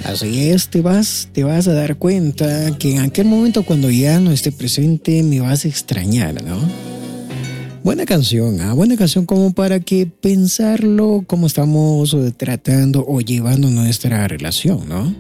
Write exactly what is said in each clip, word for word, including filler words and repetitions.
Así es, te vas, te vas a dar cuenta que en aquel momento cuando ya no esté presente me vas a extrañar, ¿no? Buena canción, ¿ah? Buena canción como para que pensarlo cómo estamos tratando o llevando nuestra relación, ¿no?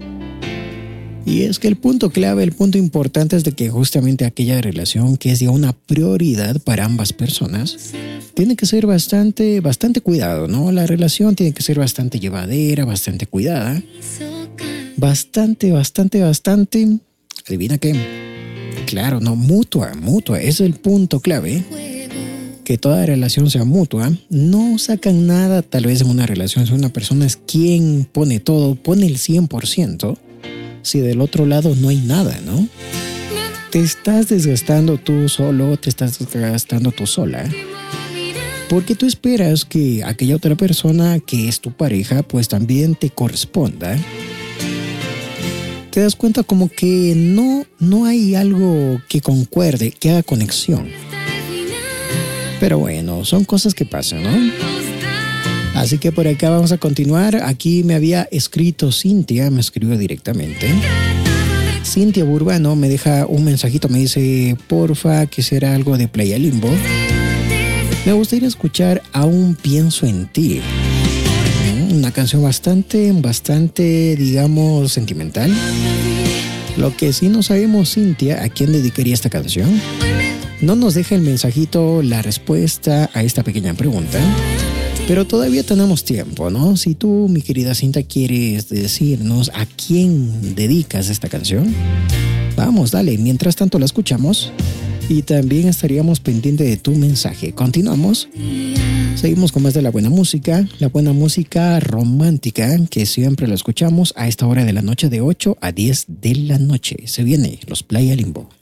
Y es que el punto clave, el punto importante es de que justamente aquella relación que es ya una prioridad para ambas personas, tiene que ser bastante, bastante cuidado, ¿no? La relación tiene que ser bastante llevadera, bastante cuidada. Bastante, bastante, bastante. ¿Adivina qué? Claro, no, mutua, mutua. Ese es el punto clave. Que toda relación sea mutua. No sacan nada tal vez en una relación. Si una persona es quien pone todo, pone el cien por ciento. Si del otro lado no hay nada, ¿no? Te estás desgastando tú solo, te estás desgastando tú sola. Porque tú esperas que aquella otra persona que es tu pareja, pues también te corresponda. Te das cuenta como que no, no hay algo que concuerde, que haga conexión. Pero bueno, son cosas que pasan, ¿no? Así que por acá vamos a continuar. Aquí me había escrito Cintia, me escribió directamente. Cintia Burbano me deja un mensajito, me dice, porfa, quisiera algo de Playa Limbo. Me gustaría escuchar Aún pienso en ti. Una canción bastante, bastante, digamos, sentimental. Lo que sí no sabemos, Cintia, ¿a quién dedicaría esta canción? No nos deja el mensajito la respuesta a esta pequeña pregunta. Pero todavía tenemos tiempo, ¿no? Si tú, mi querida Cintia, quieres decirnos a quién dedicas esta canción, vamos, dale. Mientras tanto la escuchamos y también estaríamos pendientes de tu mensaje. Continuamos. Seguimos con más de la buena música, la buena música romántica que siempre la escuchamos a esta hora de la noche de ocho a diez de la noche. Se viene los Playa Limbo.